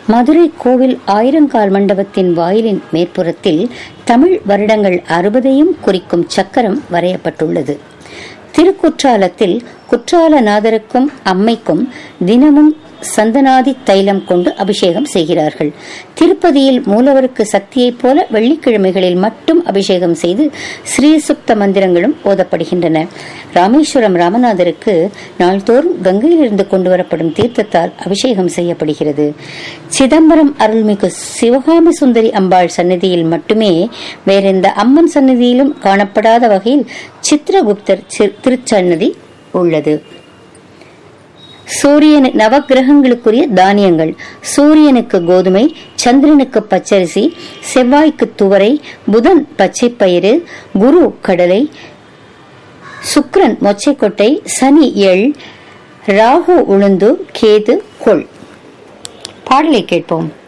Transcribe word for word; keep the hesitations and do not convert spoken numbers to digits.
மதுரை கோவில் ஆயிரங்கால் மண்டபத்தின் வாயிலின் மேற்புறத்தில் தமிழ் வருடங்கள் அறுபதையும் குறிக்கும் சக்கரம் வரையப்பட்டுள்ளது. திருக்குற்றாலத்தில் குற்றாலநாதருக்கும் அம்மைக்கும் தினமும் சந்தனாதி தைலம் கொண்டு அபிஷேகம் செய்கிறார்கள். திருப்பதியில் மூலவருக்கு சக்தியைப் போல வெள்ளிக்கிழமைகளில் மட்டும் அபிஷேகம் செய்து ஸ்ரீசுக்த மந்திரங்களும் ஓதப்படுகின்றன. ராமேஸ்வரம் ராமநாதருக்கு நாள்தோறும் கங்கையிலிருந்து கொண்டு வரப்படும் தீர்த்தத்தால் அபிஷேகம் செய்யப்படுகிறது. சிதம்பரம் அருள்மிகு சிவகாமி சுந்தரி அம்பாள் சன்னதியில் மட்டுமே வேறெந்த அம்மன் சன்னதியிலும் காணப்படாத வகையில் சித்ரகுப்தர் திருச்சன்னதி உள்ளது. சூரியன் நவகிரகங்களுக்குரிய தானியங்கள்: சூரியனுக்கு கோதுமை, சந்திரனுக்கு பச்சரிசி, செவ்வாய்க்கு துவரை, புதன் பச்சை பயிறு, குரு கடலை, சுக்கிரன் மொச்சைக்கொட்டை, சனி எள், ராகு உளுந்து, கேது கொள். பாடலை கேட்போம்.